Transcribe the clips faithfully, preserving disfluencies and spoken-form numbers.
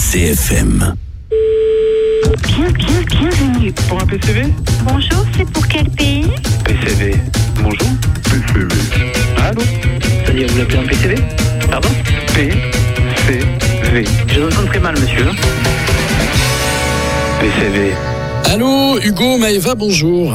C F M. Bien, bien, bienvenue. Pour un P C V ? Bonjour, c'est pour quel pays ? P C V. Bonjour. P C V. Allô ? C'est-à-dire, vous appelez un P C V ? Pardon ? P C V. Je vous entends très mal, monsieur. P C V. Allô, Hugo, Maëva, bonjour.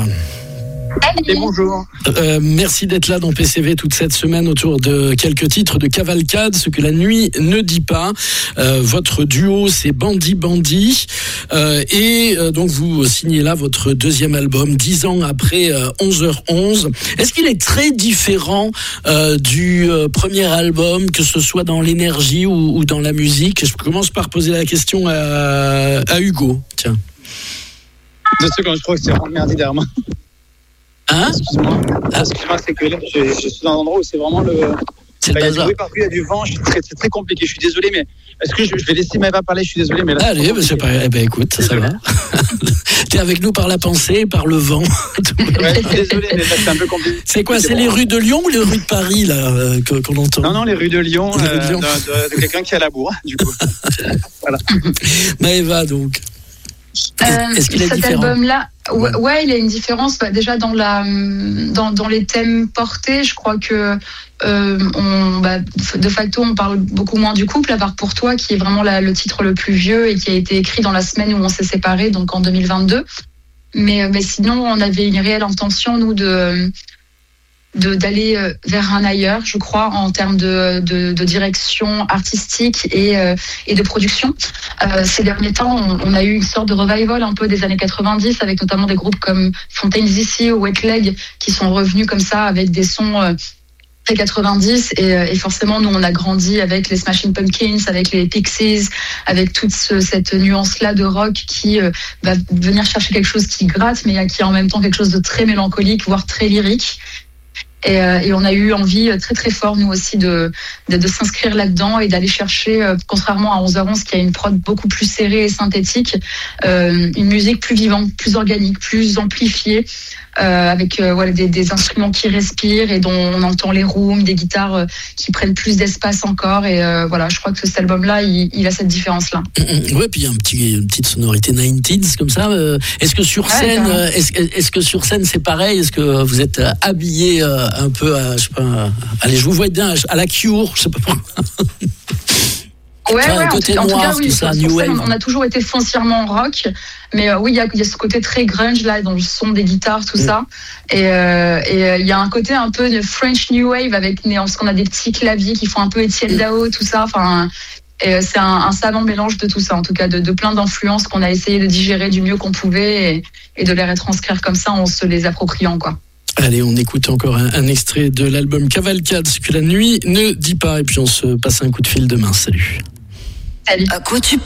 Et bonjour. Euh, merci d'être là dans P C V toute cette semaine autour de quelques titres de cavalcade, ce que la nuit ne dit pas. Euh, votre duo, c'est Bandi Bandi. Euh, et euh, donc, vous signez là votre deuxième album, dix ans après euh, onze heures onze. Est-ce qu'il est très différent euh, du euh, premier album, que ce soit dans l'énergie ou, ou dans la musique ? Je commence par poser la question à, à Hugo. Tiens. Deux secondes, je crois que c'est emmerdé derrière moi. Hein ? Excuse-moi. Excuse-moi, c'est que là, je, je suis dans un endroit où c'est vraiment le. C'est le Bah, il y a du bazar. bruit partout, il y a du vent, je suis très, c'est très compliqué. Je suis désolé, mais est-ce que je, je vais laisser Maëva parler ? Je suis désolé, mais là. Allez, bah, c'est pas... eh ben, écoute, ça va. T'es avec nous par la pensée, par le vent. Ouais, je suis désolé, mais là, c'est un peu compliqué. C'est quoi ? C'est les rues de Lyon ou les rues de Paris là euh, que- qu'on entend ? Non, non, les rues de Lyon, Les rues de euh, Lyon. de, de- de quelqu'un qui est à la bourre, du coup. Voilà. Maëva, donc. Euh, Est-ce qu'il est cet différent ? album-là, ouais, ouais, il y a une différence. Bah, déjà dans la, dans, dans les thèmes portés, je crois que euh, on, bah, de facto, on parle beaucoup moins du couple, à part Pour toi, qui est vraiment la- le titre le plus vieux et qui a été écrit dans la semaine où on s'est séparés, donc en deux mille vingt-deux. Mais, mais sinon, on avait une réelle intention, nous, de de d'aller euh, vers un ailleurs, je crois, en termes de, de, de direction artistique et, euh, et de production. Euh, ces derniers temps, on, on a eu une sorte de revival un peu des années quatre-vingt-dix, avec notamment des groupes comme Fontaine's D C ou Wet Leg, qui sont revenus comme ça avec des sons euh, très quatre-vingt-dix. Et, euh, et forcément, nous, on a grandi avec les Smashing Pumpkins, avec les Pixies, avec toute ce, cette nuance-là de rock qui euh, va venir chercher quelque chose qui gratte, mais qui est en même temps quelque chose de très mélancolique, voire très lyrique. Et, euh, et on a eu envie très très fort, nous aussi, de, de, de s'inscrire là-dedans et d'aller chercher, euh, contrairement à onze heures onze, qui a une prod beaucoup plus serrée et synthétique, euh, une musique plus vivante, plus organique, plus amplifiée, euh, avec euh, voilà, des, des instruments qui respirent et dont on entend les rooms, des guitares euh, qui prennent plus d'espace encore. Et euh, voilà, je crois que cet album-là, il, il a cette différence-là. Ouais, puis il y a un petit, une petite sonorité quatre-vingt-dix comme ça. Euh, Est-ce que sur Ouais, scène, carrément. euh, est-ce, est-ce que sur scène c'est pareil ? Est-ce que vous êtes euh, habillé euh, un peu, à, je sais pas, à- allez, je vous vois bien à la Cure, je sais pas pourquoi. Ouais, Enfin, ouais, un en, côté tout, en tout noir, cas, oui. tout ça, sur new scène, wave. on a toujours été foncièrement rock, mais euh, oui, il y a, il y a ce côté très grunge là, dans le son des guitares, tout Mm. ça. Et euh, et, euh, il y a un côté un peu de French new wave avec, parce qu'on a des petits claviers qui font un peu Etienne Dao, tout ça. Enfin, et euh, c'est un, un savant mélange de tout ça, en tout cas, de, de plein d'influences qu'on a essayé de digérer du mieux qu'on pouvait et, et de les retranscrire comme ça en se les appropriant, quoi. Allez, on écoute encore un, un extrait de l'album Cavalcade, ce que la nuit ne dit pas, et puis on se passe un coup de fil demain. Salut. Salut. À quoi tu